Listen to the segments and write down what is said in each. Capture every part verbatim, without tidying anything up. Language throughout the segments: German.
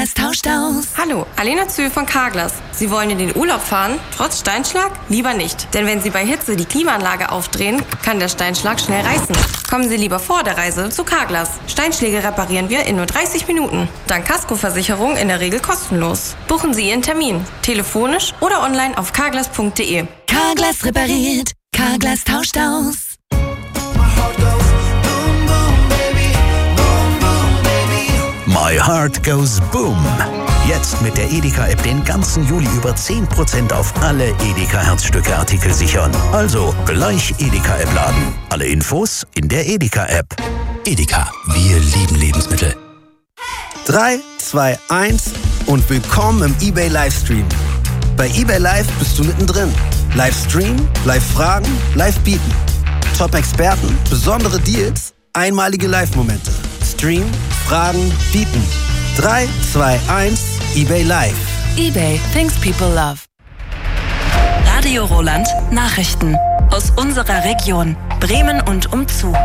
Carglass tauscht aus. Hallo, Alena Zühl von Carglass. Sie wollen in den Urlaub fahren, trotz Steinschlag? Lieber nicht. Denn wenn Sie bei Hitze die Klimaanlage aufdrehen, kann der Steinschlag schnell reißen. Kommen Sie lieber vor der Reise zu Carglass. Steinschläge reparieren wir in nur dreißig Minuten. Dank Kaskoversicherung in der Regel kostenlos. Buchen Sie Ihren Termin. Telefonisch oder online auf carglass punkt de. Carglass repariert. Carglass tauscht aus. My Heart Goes Boom. Jetzt mit der Edeka-App den ganzen Juli über zehn Prozent auf alle Edeka-Herzstücke-Artikel sichern. Also gleich Edeka-App laden. Alle Infos in der Edeka-App. Edeka, wir lieben Lebensmittel. drei, zwei, eins und willkommen im eBay Livestream. Bei eBay Live bist du mittendrin. Livestream, Live-Fragen, Live-Bieten. Top-Experten, besondere Deals, einmalige Live-Momente. Stream, Fragen, Bieten. drei, zwei, eins, eBay Live. eBay, things people love. Radio Roland Nachrichten aus unserer Region, Bremen und umzu.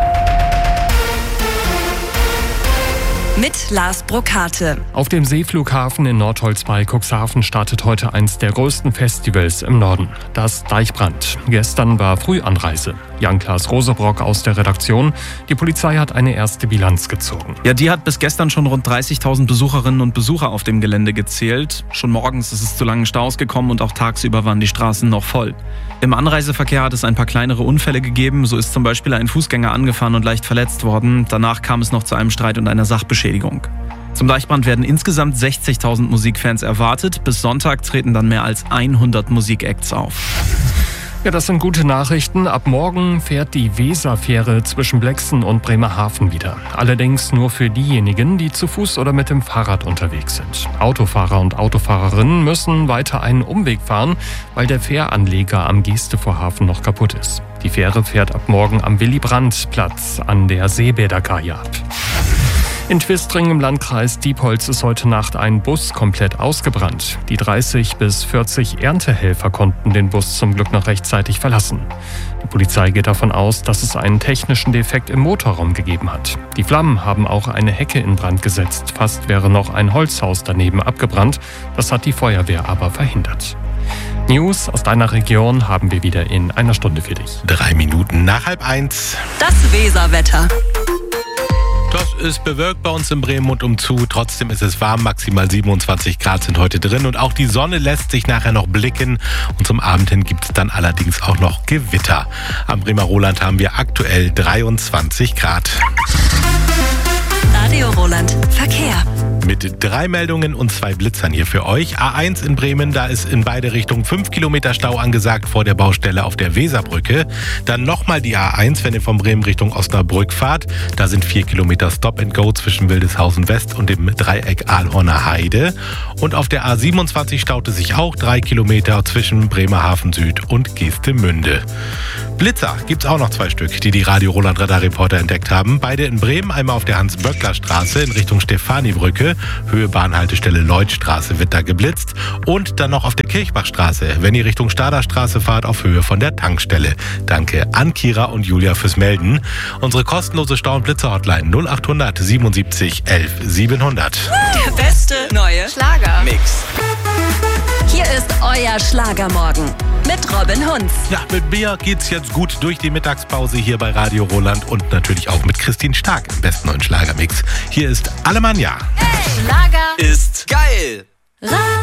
Mit Lars Brokate. Auf dem Seeflughafen in Nordholz bei Cuxhaven startet heute eins der größten Festivals im Norden, das Deichbrand. Gestern war Frühanreise. Jan-Klaas Rosebrock aus der Redaktion. Die Polizei hat eine erste Bilanz gezogen. Ja, die hat bis gestern schon rund dreißigtausend Besucherinnen und Besucher auf dem Gelände gezählt. Schon morgens ist es zu langen Staus gekommen und auch tagsüber waren die Straßen noch voll. Im Anreiseverkehr hat es ein paar kleinere Unfälle gegeben. So ist zum Beispiel ein Fußgänger angefahren und leicht verletzt worden. Danach kam es noch zu einem Streit und einer Sachbeschädigung. Zum Deichbrand werden insgesamt sechzigtausend Musikfans erwartet. Bis Sonntag treten dann mehr als hundert Musikacts auf. Ja, das sind gute Nachrichten. Ab morgen fährt die Weserfähre zwischen Blexen und Bremerhaven wieder. Allerdings nur für diejenigen, die zu Fuß oder mit dem Fahrrad unterwegs sind. Autofahrer und Autofahrerinnen müssen weiter einen Umweg fahren, weil der Fähranleger am Gestevorhafen noch kaputt ist. Die Fähre fährt ab morgen am Willy-Brandt-Platz an der Seebäderkaje ab. In Twistring im Landkreis Diepholz ist heute Nacht ein Bus komplett ausgebrannt. Die dreißig bis vierzig Erntehelfer konnten den Bus zum Glück noch rechtzeitig verlassen. Die Polizei geht davon aus, dass es einen technischen Defekt im Motorraum gegeben hat. Die Flammen haben auch eine Hecke in Brand gesetzt. Fast wäre noch ein Holzhaus daneben abgebrannt. Das hat die Feuerwehr aber verhindert. News aus deiner Region haben wir wieder in einer Stunde für dich. Drei Minuten nach halb eins. Das Weserwetter. Das ist bewölkt bei uns in Bremen und umzu. Trotzdem ist es warm. Maximal siebenundzwanzig Grad sind heute drin. Und auch die Sonne lässt sich nachher noch blicken. Und zum Abend hin gibt es dann allerdings auch noch Gewitter. Am Bremer Roland haben wir aktuell dreiundzwanzig Grad. Radio Roland Verkehr. Mit drei Meldungen und zwei Blitzern hier für euch. A eins in Bremen, da ist in beide Richtungen fünf Kilometer Stau angesagt vor der Baustelle auf der Weserbrücke. Dann nochmal die A eins, wenn ihr von Bremen Richtung Osnabrück fahrt. Da sind vier Kilometer Stop and Go zwischen Wildeshausen West und dem Dreieck Aalhorner Heide. Und auf der A siebenundzwanzig staute sich auch drei Kilometer zwischen Bremerhaven Süd und Geestemünde. Blitzer gibt's auch noch zwei Stück, die die Radio Roland Radarreporter entdeckt haben. Beide in Bremen, einmal auf der Hans-Böckler-Straße in Richtung Stefanibrücke. Höhe Bahnhaltestelle Lloydstraße wird da geblitzt. Und dann noch auf der Kirchbachstraße, wenn ihr Richtung Staderstraße fahrt, auf Höhe von der Tankstelle. Danke an Kira und Julia fürs Melden. Unsere kostenlose Stau- und Blitzer-Hotline null achthundert siebenundsiebzig elf siebenhundert. Der beste neue Schlager-Mix. Hier ist euer Schlagermorgen mit Robin Hunz. Ja, mit mir geht's jetzt gut durch die Mittagspause hier bei Radio Roland und natürlich auch mit Christine Stark im besten neuen Schlagermix. Hier ist Alemannia. Hey, Schlager ist geil.